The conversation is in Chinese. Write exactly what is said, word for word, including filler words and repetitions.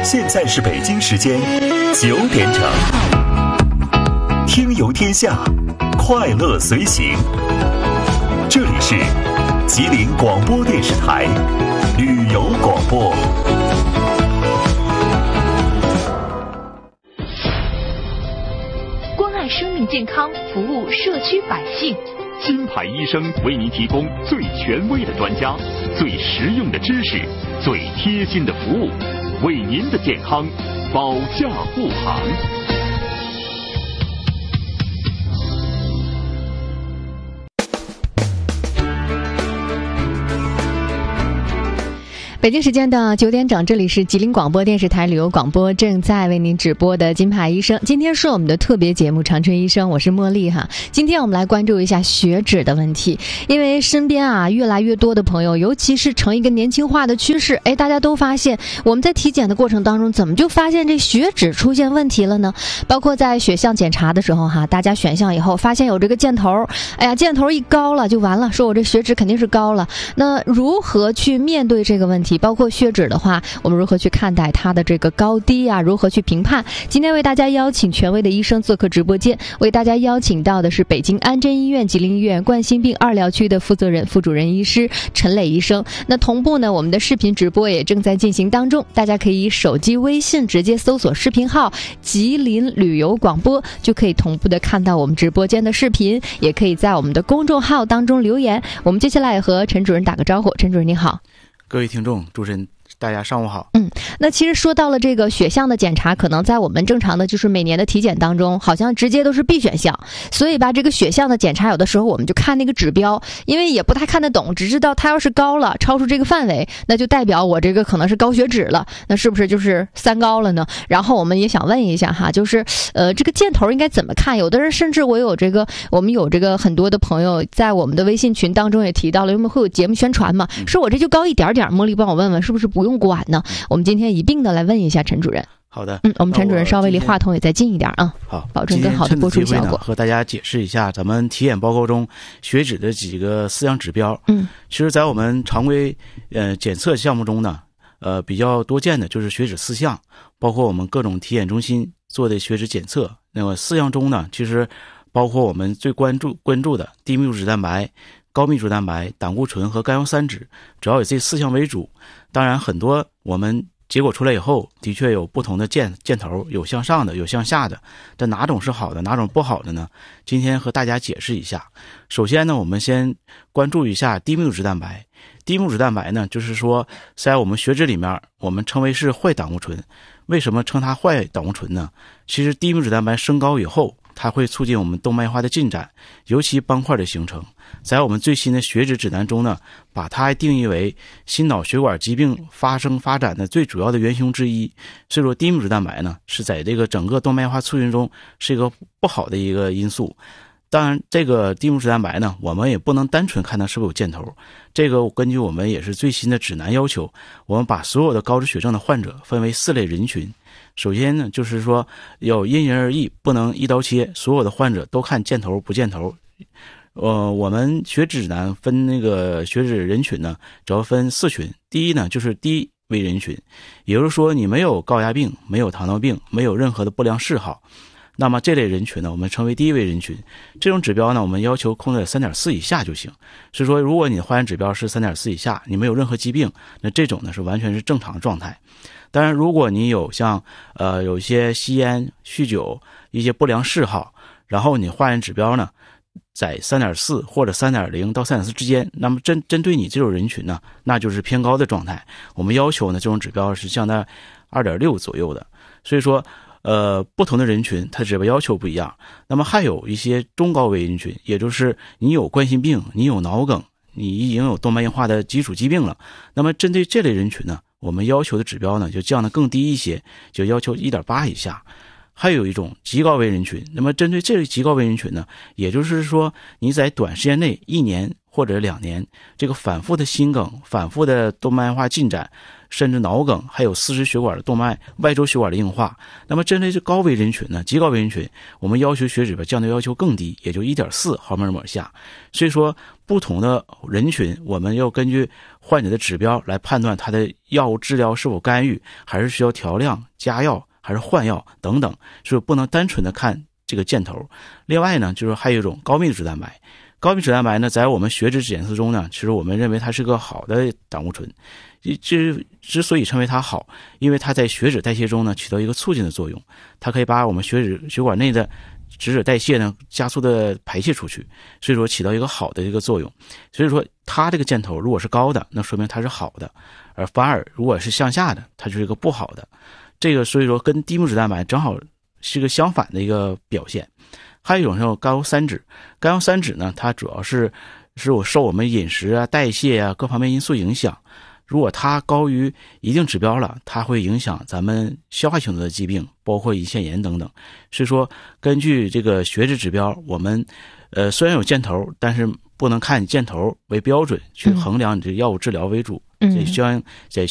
现在是北京时间九点整，听游天下，快乐随行。这里是吉林广播电视台旅游广播。 关爱生命健康，服务社区百姓。 金牌医生为您提供最权威的专家、最实用的知识、最贴心的服务，为您的健康保驾护航。 北京时间的九点整，这里是吉林广播电视台旅游广播，正在为您直播的金牌医生。今天是我们的特别节目长春医生，我是茉莉哈。今天我们来关注一下血脂的问题，因为身边啊越来越多的朋友，尤其是呈一个年轻化的趋势，哎，大家都发现我们在体检的过程当中，怎么就发现这血脂出现问题了呢？包括在血项检查的时候哈，大家选项以后发现有这个箭头，哎呀，箭头一高了就完了，说我这血脂肯定是高了。那如何去面对这个问题？包括血脂的话，我们如何去看待它的这个高低啊？如何去评判？今天为大家邀请权威的医生做客直播间，为大家邀请到的是北京安贞医院吉林医院冠心病二疗区的负责人、副主任医师陈磊医生。那同步呢，我们的视频直播也正在进行当中，大家可以手机微信直接搜索视频号吉林旅游广播，就可以同步的看到我们直播间的视频，也可以在我们的公众号当中留言。我们接下来也和陈主任打个招呼。陈主任你好。 各位听众，主持人，大家上午好。 嗯，那其实说到了这个血项的检查，可能在我们正常的就是每年的体检当中，好像直接都是必选项。所以吧，这个血项的检查有的时候我们就看那个指标，因为也不太看得懂，只知道它要是高了，超出这个范围，那就代表我这个可能是高血脂了。那是不是就是三高了呢？然后我们也想问一下哈，就是呃，这个箭头应该怎么看？有的人甚至我有这个，我们有这个很多的朋友在我们的微信群当中也提到了，因为会有节目宣传嘛，说我这就高一点点，茉莉帮我问问是不是不用管呢？我们今天一并的来问一下陈主任。 好的， 嗯，我们陈主任稍微离话筒也再近一点啊， 好， 保证更好的播出效果。 和大家解释一下咱们体检报告中血脂的几个四项指标。 嗯， 其实，在我们常规呃检测项目中呢，呃比较多见的就是血脂四项，包括我们各种体检中心做的血脂检测。那么四项中呢，其实包括我们最关注关注的低密度脂蛋白、高密度蛋白、胆固醇和甘油三酯，主要以这四项为主。当然，很多我们结果出来以后，的确有不同的箭箭头，有向上的，有向下的。但哪种是好的，哪种不好的呢？今天和大家解释一下。首先呢，我们先关注一下低密度脂蛋白。低密度脂蛋白呢，就是说在我们血脂里面，我们称为是坏胆固醇。为什么称它坏胆固醇呢？其实低密度脂蛋白升高以后，它会促进我们动脉化的进展，尤其斑块的形成。在我们最新的血脂指南中呢，把它还定义为心脑血管疾病发生发展的最主要的元凶之一。所以说低密度脂蛋白呢，是在这个整个动脉化促进中是一个不好的一个因素。当然，这个低密度脂蛋白呢，我们也不能单纯看它是不是有箭头。这个根据我们也是最新的指南要求，我们把所有的高脂血症的患者分为四类人群。首先呢，就是说要因人而异，不能一刀切，所有的患者都看箭头不箭头。呃，我们血脂指南分那个血脂人群呢，主要分四群。第一呢，就是低危人群，也就是说你没有高压病，没有糖尿病，没有任何的不良嗜好。那么这类人群呢，我们称为低危人群。这种指标呢，我们要求控制在 三点四 以下就行。所以说，如果你的化验指标是 三点四 以下，你没有任何疾病，那这种呢是完全是正常状态。当然，如果你有像呃有一些吸烟、酗酒一些不良嗜好，然后你化验指标呢在 三点四 或者 三点零 到 三点四 之间，那么针针对你这种人群呢，那就是偏高的状态。我们要求呢这种指标是降在 二点六 左右的。所以说呃，不同的人群它指标要求不一样。那么还有一些中高危人群，也就是你有冠心病，你有脑梗，你已经有动脉硬化的基础疾病了。那么针对这类人群呢，我们要求的指标呢就降得更低一些，就要求 一点八 以下。还有一种极高危人群，那么针对这类极高危人群呢，也就是说你在短时间内一年或者两年，这个反复的心梗、反复的动脉化进展，甚至脑梗，还有四肢血管的动脉、外周血管的硬化。那么针对这高危人群呢，极高危人群，我们要求血指标降到要求更低，也就 一点四 毫摩尔以下。所以说，不同的人群，我们要根据患者的指标来判断他的药物治疗是否干预，还是需要调量、加药，还是换药等等，所以不能单纯的看这个箭头。另外呢，就是还有一种高密度脂蛋白。高密度脂蛋白呢，在我们血脂检测中呢，其实我们认为它是个好的胆固醇。之之所以称为它好，因为它在血脂代谢中呢起到一个促进的作用，它可以把我们血脂血管内的脂质代谢呢加速的排泄出去，所以说起到一个好的一个作用。所以说它这个箭头如果是高的，那说明它是好的，而反而如果是向下的，它就是一个不好的。这个所以说跟低密度脂蛋白正好是个相反的一个表现。还有一种叫甘油三酯，甘油三酯呢，它主要是是我受我们饮食啊、代谢啊各方面因素影响。如果它高于一定指标了，它会影响咱们消化系统的疾病，包括胰腺炎等等。所以说，根据这个血脂指标，我们呃虽然有箭头，但是不能看你箭头为标准去衡量你这药物治疗为主。嗯，这需要在